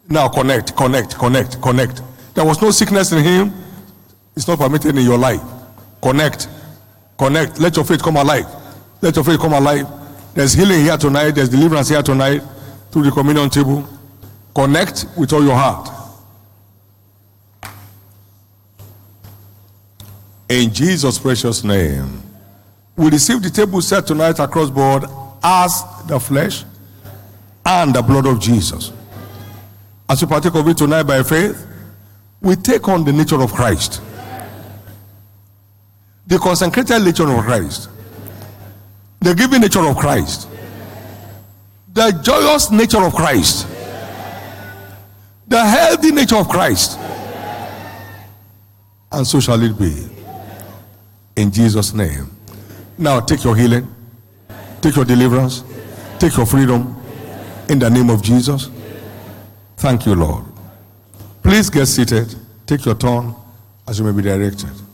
Now connect. There was no sickness in him. It's not permitted in your life. Connect. Let your faith come alive. There's healing here tonight. There's deliverance here tonight through the communion table. Connect with all your heart. In Jesus' precious name, we receive the table set tonight across board as the flesh and the blood of Jesus. As we partake of it tonight by faith, we take on the nature of Christ. The consecrated nature of Christ. The giving nature of Christ. The joyous nature of Christ. The healthy nature of Christ. And so shall it be. In Jesus' name. Now take your healing. Take your deliverance. Take your freedom. In the name of Jesus. Thank you, Lord. Please get seated. Take your turn as you may be directed.